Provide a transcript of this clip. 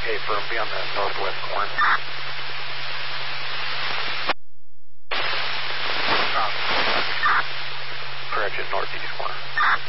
Hey, firm, be on the northwest corner. Correction, northeast corner.